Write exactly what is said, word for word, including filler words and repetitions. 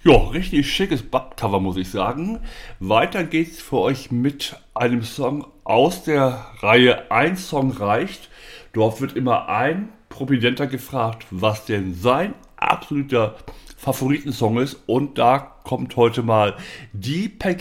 Ja, richtig schickes Buttcover, muss ich sagen. Weiter geht's für euch mit einem Song aus der Reihe Ein Song reicht. Dort wird immer ein Prominenter gefragt, was denn sein absoluter Favoritensong ist. Und da kommt heute mal die